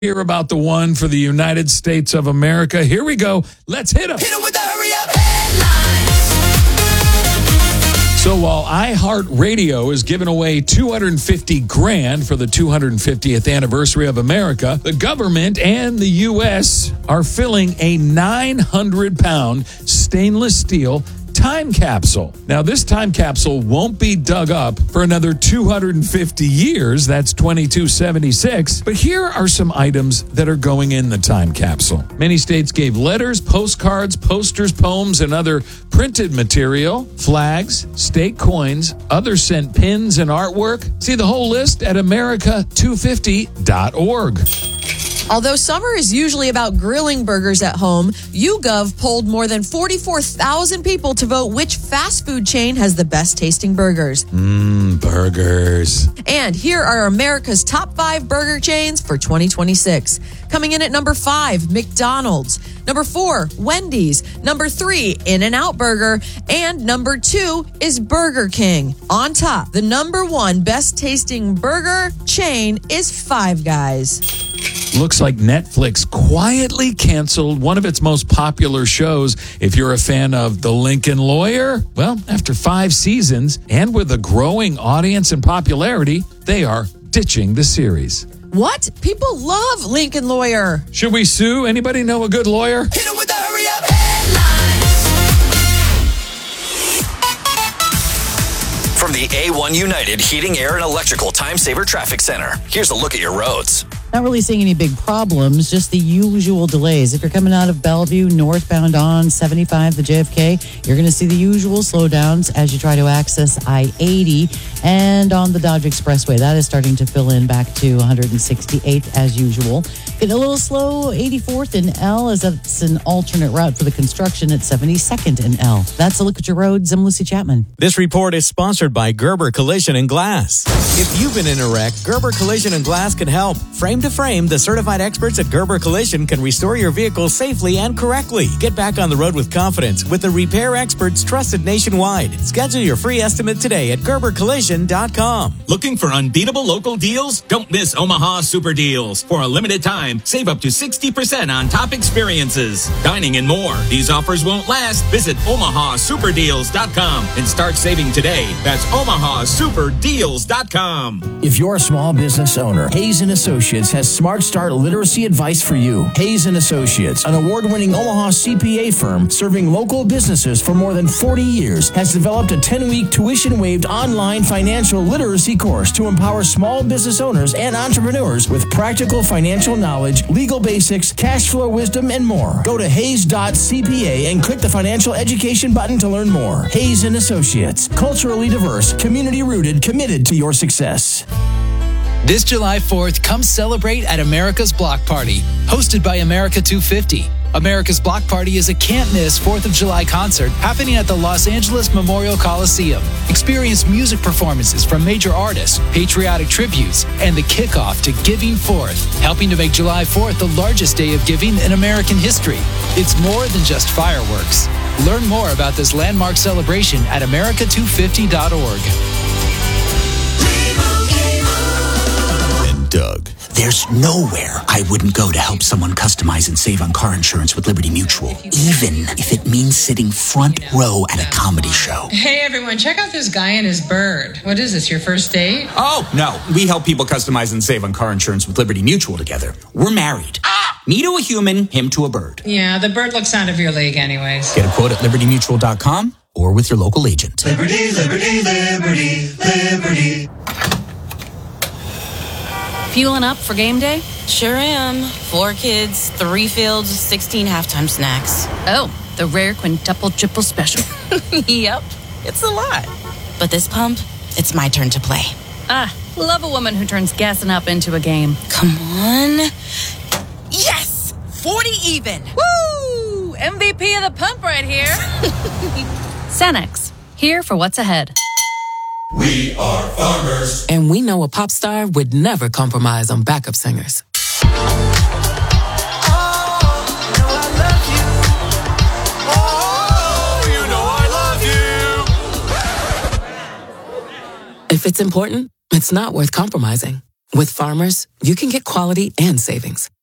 Hear about the one for the United States of America. Here we go. Let's hit them. Hit them with the hurry up headlines. So while iHeartRadio is giving away $250,000 for the 250th anniversary of America, the government and the U.S. are filling a 900-pound stainless steel time capsule. Now, this time capsule won't be dug up for another 250 years. That's 2276. But here are some items that are going in the time capsule. Many states gave letters, postcards, posters, poems, and other printed material, flags, state coins. Others sent pins and artwork. See the whole list at America250.org. Although summer is usually about grilling burgers at home, YouGov polled more than 44,000 people to vote which fast food chain has the best tasting burgers. Burgers. And here are America's top 5 burger chains for 2026. Coming in at number 5, McDonald's. Number 4, Wendy's. Number 3, In-N-Out Burger. And number 2 is Burger King. On top, the number 1 best tasting burger chain is Five Guys. Looks like Netflix quietly canceled one of its most popular shows. If you're a fan of The Lincoln Lawyer, well, after 5 seasons and with a growing audience and popularity, they are ditching the series. What? People love Lincoln Lawyer. Should we sue? Anybody know a good lawyer? Hit them with the hurry up headlines. From the A1 United Heating, Air, and Electrical Time Saver Traffic Center, here's a look at your roads. Not really seeing any big problems, just the usual delays. If you're coming out of Bellevue, northbound on 75, the JFK, you're going to see the usual slowdowns as you try to access I-80. And on the Dodge Expressway, that is starting to fill in back to 168th as usual. Getting a little slow, 84th and L, as that's an alternate route for the construction at 72nd and L. That's a look at your roads. I'm Lucy Chapman. This report is sponsored by Gerber Collision and Glass. If you've been in a wreck, Gerber Collision and Glass can help. Frame to frame, the certified experts at Gerber Collision can restore your vehicle safely and correctly. Get back on the road with confidence with the repair experts trusted nationwide. Schedule your free estimate today at GerberCollision.com. Looking for unbeatable local deals? Don't miss Omaha Super Deals. For a limited time, save up to 60% on top experiences, dining, and more. These offers won't last. Visit OmahaSuperDeals.com and start saving today. That's OmahaSuperDeals.com. If you're a small business owner, Hayes & Associates has Smart Start literacy advice for you. Hayes & Associates, an award-winning Omaha CPA firm serving local businesses for more than 40 years, has developed a 10-week tuition-waived online financial literacy course to empower small business owners and entrepreneurs with practical financial knowledge, legal basics, cash flow wisdom, and more. Go to Hayes.cpa and click the financial education button to learn more. Hayes & Associates, culturally diverse, community-rooted, committed to your success. This July 4th, come celebrate at America's Block Party, hosted by America 250. America's Block Party is a can't-miss 4th of July concert happening at the Los Angeles Memorial Coliseum. Experience music performances from major artists, patriotic tributes, and the kickoff to Giving Forth, helping to make July 4th the largest day of giving in American history. It's more than just fireworks. Learn more about this landmark celebration at America250.org. Doug. There's nowhere I wouldn't go to help someone customize and save on car insurance with Liberty Mutual, even if it means sitting front row at a comedy show. Hey, everyone, check out this guy and his bird. What is this, your first date? Oh, no. We help people customize and save on car insurance with Liberty Mutual together. We're married. Me to a human, him to a bird. Yeah, the bird looks out of your league anyways. Get a quote at libertymutual.com or with your local agent. Liberty, liberty, liberty, liberty. Fueling up for game day? Sure am. 4 kids, 3 fields, 16 halftime snacks. Oh, the rare quintuple triple special. Yep, it's a lot. But this pump, it's my turn to play. Love a woman who turns gassing up into a game. Come on. Yes! 40 even. Woo! MVP of the pump right here. Cenex, here for what's ahead. We are farmers. And we know a pop star would never compromise on backup singers. If it's important, it's not worth compromising. With Farmers, you can get quality and savings.